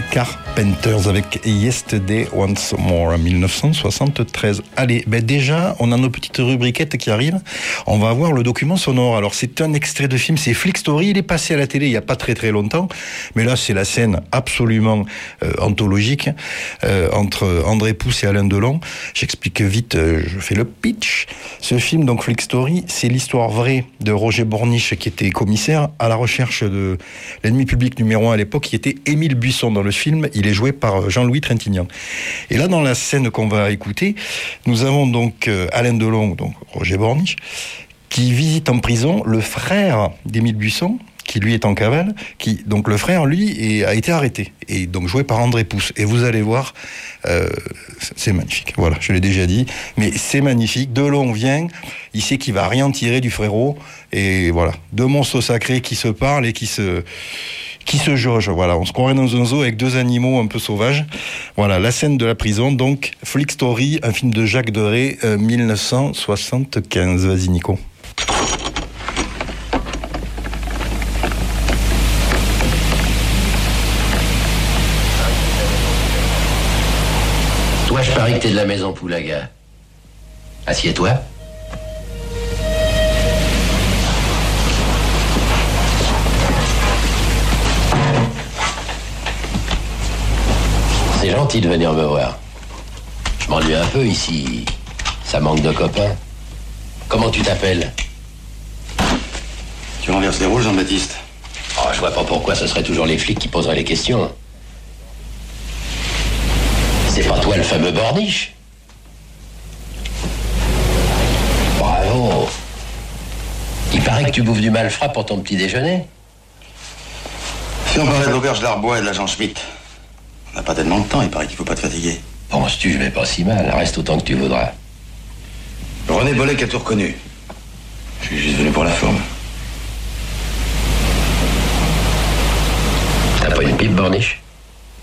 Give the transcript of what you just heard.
Carpenters avec Yesterday Once More en 1973. Allez, déjà, on a nos petites rubriquettes qui arrivent. On va voir le document sonore. Alors, c'est un extrait de film, c'est Flick Story. Il est passé à la télé il n'y a pas très très longtemps. Mais là, c'est la scène absolument anthologique entre André Pousse et Alain Delon. J'explique vite, je fais le pitch. Ce film, donc Flick Story, c'est l'histoire vraie de Roger Borniche qui était commissaire à la recherche de l'ennemi public numéro 1 à l'époque, qui était Émile Buisson dans le film. Il est joué par Jean-Louis Trintignant. Et là, dans la scène qu'on va écouter, nous avons donc Alain Delon, donc Roger Borniche, qui visite en prison le frère d'Émile Buisson, qui lui est en cavale, donc le frère, lui, a été arrêté, et donc joué par André Pousse. Et vous allez voir, c'est magnifique. Voilà, je l'ai déjà dit, mais c'est magnifique. Delon vient, il sait qu'il va rien tirer du frérot, et voilà, deux monstres sacrés qui se parlent et qui se jaugent. Voilà, on se croirait dans un zoo avec deux animaux un peu sauvages. Voilà, la scène de la prison, donc Flick Story, un film de Jacques Deray, 1975. Vas-y, Nico. Toi, je parie que t'es de la maison Poulaga. Assieds-toi. C'est gentil de venir me voir. Je m'ennuie un peu ici. Ça manque de copains. Comment tu t'appelles? Tu renverses les rôles, Jean-Baptiste? Oh, je vois pas pourquoi ce serait toujours les flics qui poseraient les questions. C'est pas toi le fameux Borniche? Bravo. Il paraît que tu bouffes du malfrat pour ton petit déjeuner. Si on parlait de l'auberge d'Arbois et de l'agent Schmitt, on n'a pas tellement de temps, il paraît qu'il faut pas te fatiguer. Penses-tu, je vais pas si mal. Reste autant que tu voudras. René Bolec a tout reconnu. Je suis juste venu pour la forme. T'as pas une pipe, Borniche?